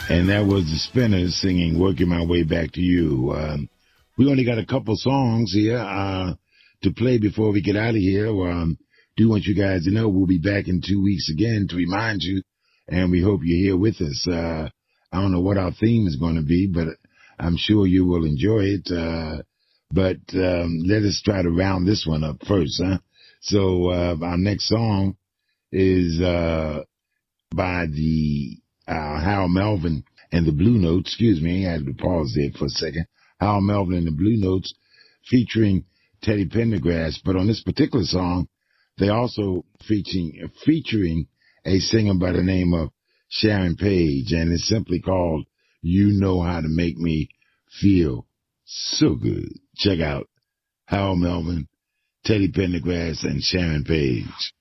And that was the Spinners singing Working My Way Back to You. We only got a couple songs here to play before we get out of here. Do want you guys to know we'll be back in 2 weeks again to remind you, and we hope you're here with us. I don't know what our theme is going to be, but I'm sure you will enjoy it. But let us try to round this one up first, huh? So our next song is by the Harold Melvin and the Blue Notes. Excuse me, I had to pause there for a second. Harold Melvin and the Blue Notes featuring Teddy Pendergrass. But on this particular song, they also featuring a singer by the name of Sharon Page, and it's simply called You Know How to Make Me Feel So Good. Check out Harold Melvin, Teddy Pendergrass, and Sharon Page.